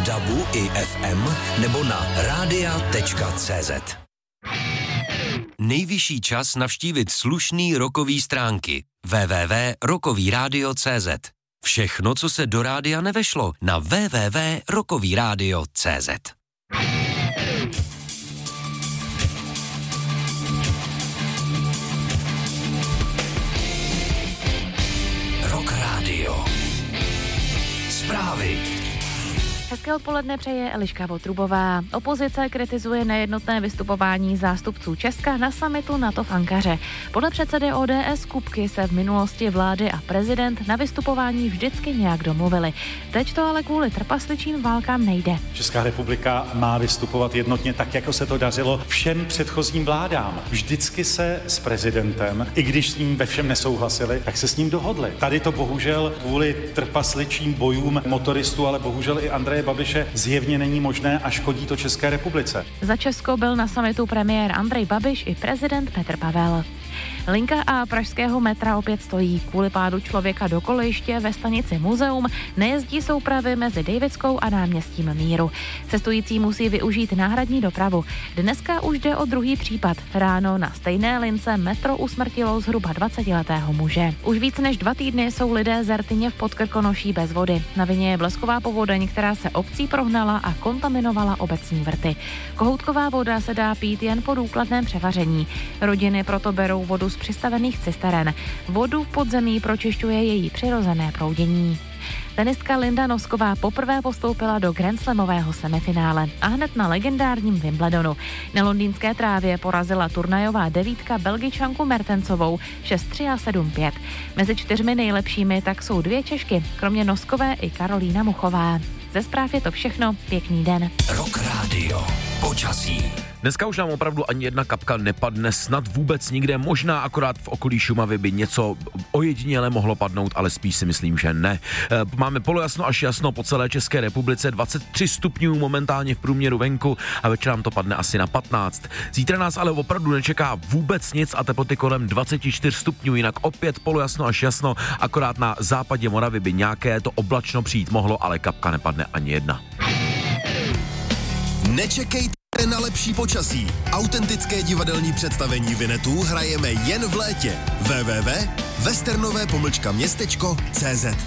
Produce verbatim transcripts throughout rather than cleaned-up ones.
dabu i ef em nebo na rádia tečka cé zet. Nejvyšší čas navštívit slušný rockový stránky w w w tečka rockový rádio tečka cé zet. Všechno, co se do rádia nevešlo, na w w w tečka rockový rádio tečka cé zet. Rock Radio. Zprávy. Hezké odpoledne přeje Eliška Votrubová. Opozice kritizuje nejednotné vystupování zástupců Česka na summitu NATO v Ankaře. Podle předsedy O D S Kupky se v minulosti vlády a prezident na vystupování vždycky nějak domluvili. Teď to ale kvůli trpasličím válkám nejde. Česká republika má vystupovat jednotně tak, jako se to dařilo všem předchozím vládám. Vždycky se s prezidentem, i když s ním ve všem nesouhlasili, tak se s ním dohodli. Tady to bohužel kvůli trpasličím bojům motoristů, ale bohužel i Andreje Babiše zjevně není možné a škodí to České republice. Za Česko byl na summitu premiér Andrej Babiš i prezident Petr Pavel. Linka a pražského metra opět stojí. Kvůli pádu člověka do kolejiště ve stanici Muzeum nejezdí soupravy mezi Dejvickou a náměstím Míru. Cestující musí využít náhradní dopravu. Dneska už jde o druhý případ. Ráno na stejné lince metro usmrtilo zhruba dvacetiletého muže. Už víc než dva týdny jsou lidé z Rtyně v Podkrkonoší bez vody. Na vině je blesková povodeň, která se obcí prohnala a kontaminovala obecní vrty. Kohoutková voda se dá pít jen po důkladném převaření. Rodiny proto berou vodu z přistavených cisteren. Vodu v podzemí pročišťuje její přirozené proudění. Tenistka Linda Nosková poprvé postoupila do grandslamového semifinále a hned na legendárním Wimbledonu. Na londýnské trávě porazila turnajová devítka Belgičanku Mertensovou šest tři a sedm pět. Mezi čtyřmi nejlepšími tak jsou dvě Češky, kromě Noskové i Karolína Muchová. Ze zpráv je to všechno, pěkný den. Rock Radio. Počasí. Dneska už nám opravdu ani jedna kapka nepadne, snad vůbec nikde, možná akorát v okolí Šumavy by něco ojediněle mohlo padnout, ale spíš si myslím, že ne. Máme polojasno až jasno po celé České republice, dvacet tři stupňů momentálně v průměru venku a večer nám to padne asi na patnáct. Zítra nás ale opravdu nečeká vůbec nic a teploty kolem dvacet čtyři stupňů, jinak opět polojasno až jasno, akorát na západě Moravy by nějaké to oblačno přijít mohlo, ale kapka nepadne ani jedna. Nečekejte na lepší počasí. Autentické divadelní představení Vinetů hrajeme jen v létě. w w w tečka westernové pomlčka městečko tečka cé zet.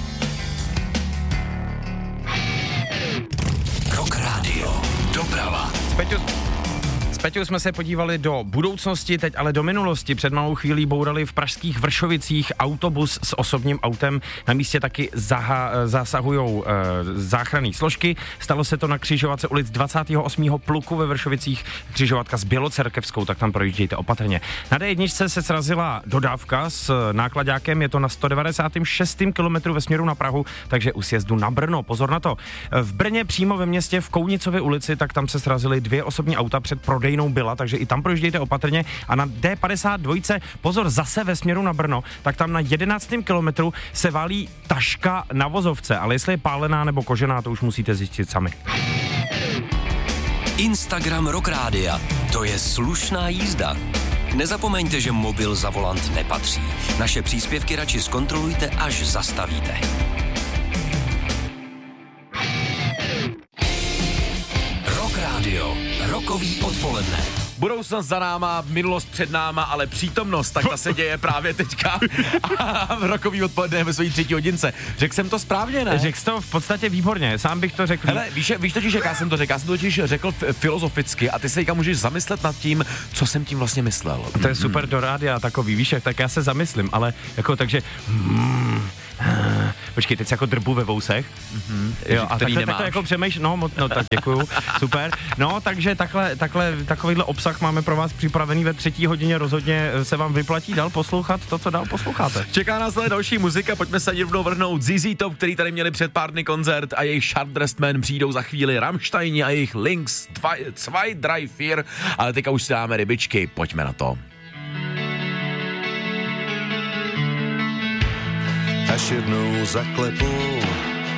Rock Radio. Doprava. Peťo, s Peťou jsme se podívali do budoucnosti, teď ale do minulosti. Před malou chvílí bourali v pražských Vršovicích autobus s osobním autem. Na místě taky zaha, zásahujou e, záchranné složky. Stalo se to na křižovatce ulic dvacátého osmého pluku ve Vršovicích, křižovatka s Bělocerkevskou, tak tam projíždějte opatrně. Na dé jedna se srazila dodávka s nákladákem, je to na sto devadesát šest kilometrů ve směru na Prahu, takže u sjezdu na Brno. Pozor na to. V Brně přímo ve městě v Kounicově ulici, tak tam se srazily dvě osobní auta před prodej byla, takže i tam projíždějte opatrně. A na dé padesát dva, pozor, zase ve směru na Brno, tak tam na jedenáctém kilometru se válí taška na vozovce, ale jestli je pálená nebo kožená, to už musíte zjistit sami. Instagram Rock Rádia. To je slušná jízda. Nezapomeňte, že mobil za volant nepatří. Naše příspěvky radši zkontrolujte, až zastavíte. Rock Radio. Rokový odpoledne. Budoucnost za náma, minulost před náma, ale přítomnost, tak ta se děje právě teďka a v rokový odpoledne ve svojí třetí hodince. Řekl jsem to správně, ne? Řekl jsi to v podstatě výborně, sám bych to řekl. Hele, víš, víš totiž, jak já jsem to řekl, já jsem to totiž řekl filozoficky a ty se teďka můžeš zamyslet nad tím, co jsem tím vlastně myslel. To je super do rádia takový, víš, tak já se zamyslím, ale jako takže... Hmm, počkej, teď se jako drbu ve vousech. Mm-hmm. Jo, a takhle, takhle jako přemýšlím, no, no tak děkuju, super. No, takže takhle, takhle, takovýhle obsah máme pro vás připravený ve třetí hodině, rozhodně se vám vyplatí dál poslouchat to, co dál posloucháte. Čeká nás ale další muzika, pojďme se rovnou vrhnout Z Z Top, který tady měli před pár dny koncert a jejich Sharp Dressed Man, přijdou za chvíli Rammsteini a jejich Links zwei, drei, vier, ale teďka už si dáme rybičky, pojďme na to. Až jednou zaklepu